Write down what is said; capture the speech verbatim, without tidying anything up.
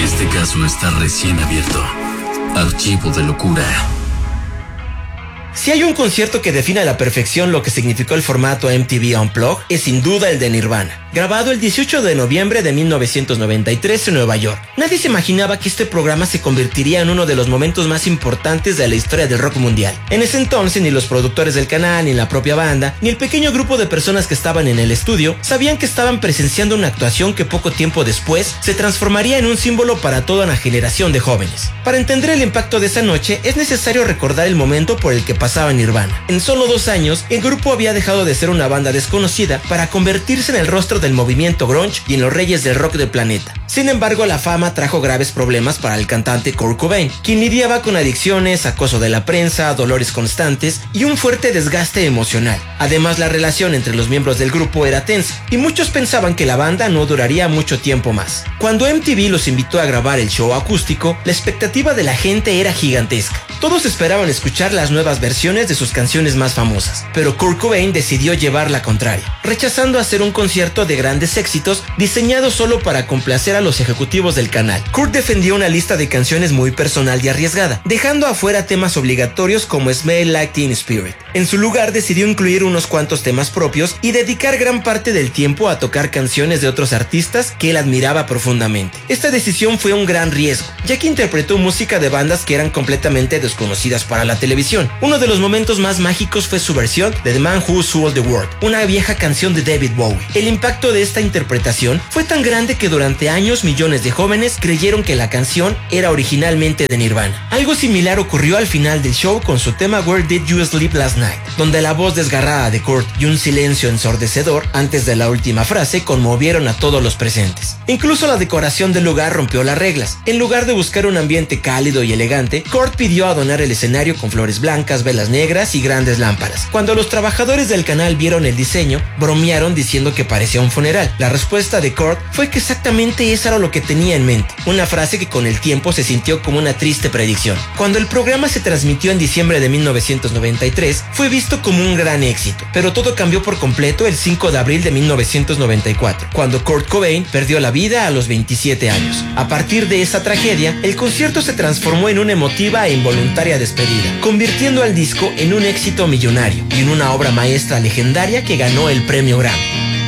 Este caso está recién abierto. Archivo de locura. Si hay un concierto que define a la perfección lo que significó el formato M T V Unplugged, es sin duda el de Nirvana, grabado el dieciocho de noviembre de mil novecientos noventa y tres en Nueva York. Nadie se imaginaba que este programa se convertiría en uno de los momentos más importantes de la historia del rock mundial. En ese entonces ni los productores del canal, ni la propia banda, ni el pequeño grupo de personas que estaban en el estudio sabían que estaban presenciando una actuación que poco tiempo después se transformaría en un símbolo para toda una generación de jóvenes. Para entender el impacto de esa noche es necesario recordar el momento por el que pasaba Nirvana. En solo dos años, el grupo había dejado de ser una banda desconocida para convertirse en el rostro del movimiento grunge y en los reyes del rock del planeta. Sin embargo, la fama trajo graves problemas para el cantante Kurt Cobain, quien lidiaba con adicciones, acoso de la prensa, dolores constantes y un fuerte desgaste emocional. Además, la relación entre los miembros del grupo era tensa, y muchos pensaban que la banda no duraría mucho tiempo más. Cuando M T V los invitó a grabar el show acústico, la expectativa de la gente era gigantesca. Todos esperaban escuchar las nuevas versiones de sus canciones más famosas, pero Kurt Cobain decidió llevar la contraria, rechazando hacer un concierto de grandes éxitos diseñado solo para complacer a los ejecutivos del canal. Kurt defendió una lista de canciones muy personal y arriesgada, dejando afuera temas obligatorios como Smell Like Teen Spirit. En su lugar decidió incluir unos cuantos temas propios y dedicar gran parte del tiempo a tocar canciones de otros artistas que él admiraba profundamente. Esta decisión fue un gran riesgo, ya que interpretó música de bandas que eran completamente desconocidas para la televisión. Uno de los momentos más mágicos fue su versión de The Man Who Sold the World, una vieja canción de David Bowie. El impacto de esta interpretación fue tan grande que durante años millones de jóvenes creyeron que la canción era originalmente de Nirvana. Algo similar ocurrió al final del show con su tema Where Did You Sleep Last Night, donde la voz desgarrada de Kurt y un silencio ensordecedor antes de la última frase conmovieron a todos los presentes. Incluso la decoración del lugar rompió las reglas. En lugar de buscar un ambiente cálido y elegante, Kurt pidió adornar el escenario con flores blancas, velas negras y grandes lámparas. Cuando los trabajadores del canal vieron el diseño, bromearon diciendo que parecía un funeral. La respuesta de Kurt fue que exactamente eso era lo que tenía en mente, una frase que con el tiempo se sintió como una triste predicción. Cuando el programa se transmitió en diciembre de mil novecientos noventa y tres, fue visto como un gran éxito, pero todo cambió por completo el cinco de abril de mil novecientos noventa y cuatro, cuando Kurt Cobain perdió la vida a los veintisiete años. A partir de esa tragedia, el concierto se transformó en una emotiva e involuntaria despedida, convirtiendo al disco en un éxito millonario y en una obra maestra legendaria que ganó el premio Grammy.